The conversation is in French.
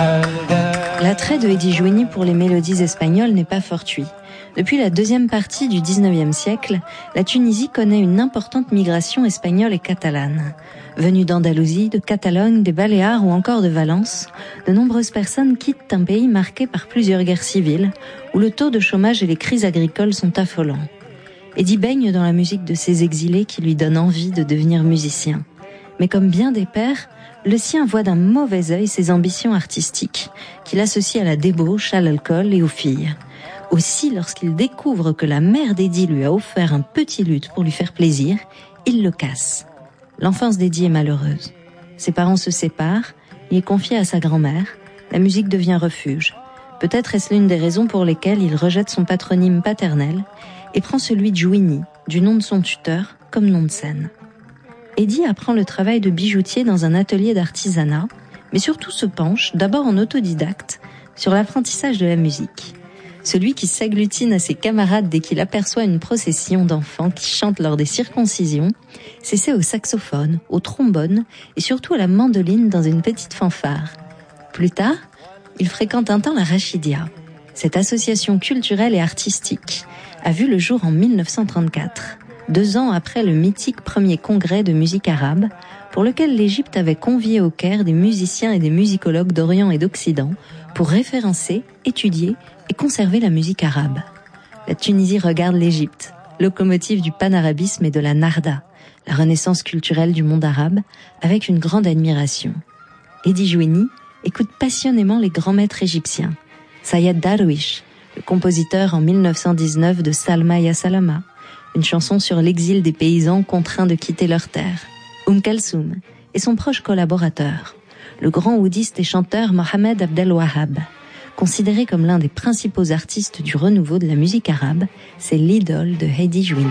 L'attrait de Eddie Jouini pour les mélodies espagnoles n'est pas fortuit. Depuis la deuxième partie du XIXe siècle, la Tunisie connaît une importante migration espagnole et catalane. Venues d'Andalousie, de Catalogne, des Baléares ou encore de Valence, de nombreuses personnes quittent un pays marqué par plusieurs guerres civiles, où le taux de chômage et les crises agricoles sont affolants. Eddie baigne dans la musique de ces exilés qui lui donnent envie de devenir musicien. Mais comme bien des pères, le sien voit d'un mauvais œil ses ambitions artistiques, qu'il associe à la débauche, à l'alcool et aux filles. Aussi, lorsqu'il découvre que la mère d'Eddie lui a offert un petit luth pour lui faire plaisir, il le casse. L'enfance d'Eddie est malheureuse. Ses parents se séparent, il est confié à sa grand-mère, la musique devient refuge. Peut-être est-ce l'une des raisons pour lesquelles il rejette son patronyme paternel et prend celui de Jouini, du nom de son tuteur, comme nom de scène. Eddie apprend le travail de bijoutier dans un atelier d'artisanat, mais surtout se penche, d'abord en autodidacte, sur l'apprentissage de la musique. Celui qui s'agglutine à ses camarades dès qu'il aperçoit une procession d'enfants qui chantent lors des circoncisions, s'essaie au saxophone, au trombone et surtout à la mandoline dans une petite fanfare. Plus tard, il fréquente un temps la Rachidia. Cette association culturelle et artistique a vu le jour en 1934, 2 ans après le mythique premier congrès de musique arabe, pour lequel l'Égypte avait convié au Caire des musiciens et des musicologues d'Orient et d'Occident pour référencer, étudier et conserver la musique arabe. La Tunisie regarde l'Égypte, locomotive du panarabisme et de la narda, la renaissance culturelle du monde arabe, avec une grande admiration. Eddie Jouini écoute passionnément les grands maîtres égyptiens. Sayed Darwish, le compositeur en 1919 de Salma Ya Salama, une chanson sur l'exil des paysans contraints de quitter leur terre. Kalsoum et son proche collaborateur, le grand oudiste et chanteur Mohamed Abdel Wahab. Considéré comme l'un des principaux artistes du renouveau de la musique arabe, c'est l'idole de Eddie Jouini.